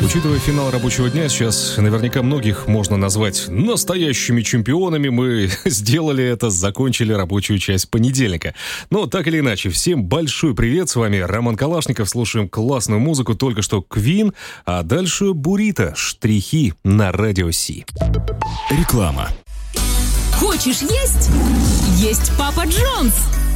Учитывая финал рабочего дня, сейчас наверняка многих можно назвать настоящими чемпионами. Мы сделали это, закончили рабочую часть понедельника. Но так или иначе, всем большой привет. С вами Роман Калашников. Слушаем классную музыку. Только что Queen, а дальше Бурито. Штрихи на Радио Си. Реклама. Хочешь есть? Есть Папа Джонс.